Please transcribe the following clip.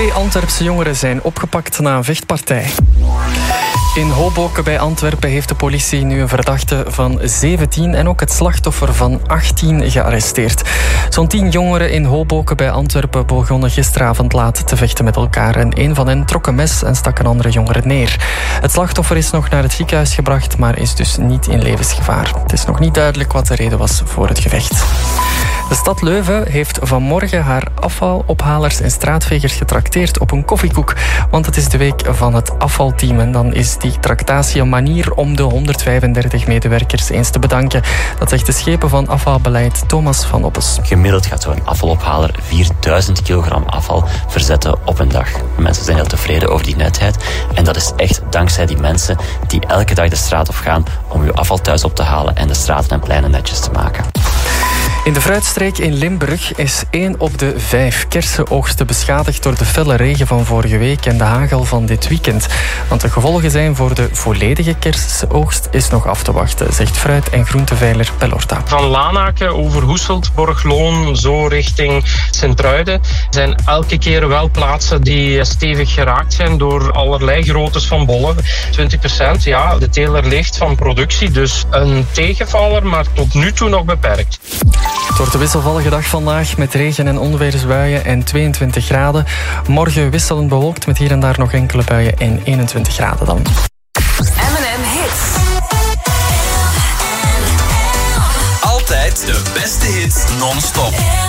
2 Antwerpse jongeren zijn opgepakt na een vechtpartij. In Hoboken bij Antwerpen heeft de politie nu een verdachte van 17 en ook het slachtoffer van 18 gearresteerd. Zo'n 10 jongeren in Hoboken bij Antwerpen begonnen gisteravond laat te vechten met elkaar en een van hen trok een mes en stak een andere jongere neer. Het slachtoffer is nog naar het ziekenhuis gebracht, maar is dus niet in levensgevaar. Het is nog niet duidelijk wat de reden was voor het gevecht. De stad Leuven heeft vanmorgen haar afvalophalers en straatvegers getrakteerd op een koffiekoek. Want het is de week van het afvalteam en dan is die tractatie een manier om de 135 medewerkers eens te bedanken. Dat zegt de schepen van afvalbeleid Thomas van Oppes. Gemiddeld gaat zo'n afvalophaler 4000 kilogram afval verzetten op een dag. Mensen zijn heel tevreden over die netheid. En dat is echt dankzij die mensen die elke dag de straat op gaan om uw afval thuis op te halen en de straten en pleinen netjes te maken. In de fruitstreek in Limburg is 1 op de 5 kersenoogsten beschadigd door de felle regen van vorige week en de hagel van dit weekend. Want de gevolgen zijn voor de volledige kersenoogst is nog af te wachten, zegt fruit- en groenteveiler Pelorta. Van Lanaken over Hoeselt, Borgloon, zo richting Sint-Truiden zijn elke keer wel plaatsen die stevig geraakt zijn door allerlei groottes van bollen. 20%, ja, de teler leeft van productie, dus een tegenvaller, maar tot nu toe nog beperkt. Het wordt een wisselvallige dag vandaag met regen- en onweersbuien en 22 graden. Morgen wisselend bewolkt met hier en daar nog enkele buien en 21 graden dan. M&M Hits. Altijd de beste hits non-stop.